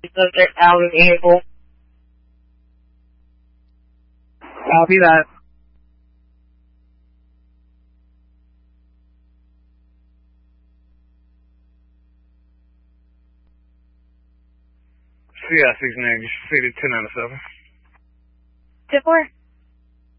subject out of the vehicle. Copy that. Yeah, 69, just faded 10 out of 7. 10-4.